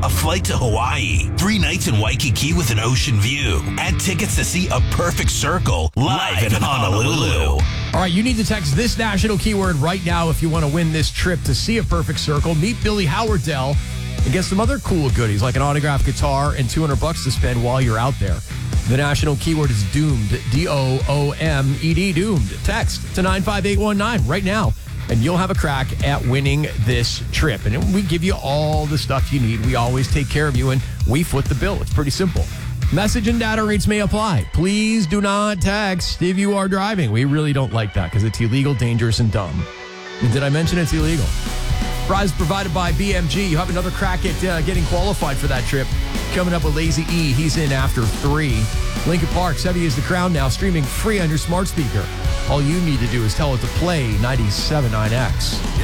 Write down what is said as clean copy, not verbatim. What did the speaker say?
a flight to Hawaii, 3 nights in Waikiki with an ocean view, and tickets to see A Perfect Circle live in Honolulu. All right, you need to text this national keyword right now if you want to win this trip to see A Perfect Circle, meet Billy Howardell, and get some other cool goodies like an autographed guitar and $200 to spend while you're out there. The national keyword is doomed, D-O-O-M-E-D, doomed. Text to 95819 right now, and you'll have a crack at winning this trip. And we give you all the stuff you need. We always take care of you, and we foot the bill. It's pretty simple. Message and data rates may apply. Please do not text if you are driving. We really don't like that because it's illegal, dangerous, and dumb. And did I mention it's illegal? Prize provided by BMG. You have another crack at getting qualified for that trip. Coming up with Lazy E. He's in after 3. Lincoln Park's Heavy is the Crown now, streaming free on your smart speaker. All you need to do is tell it to play 97.9X.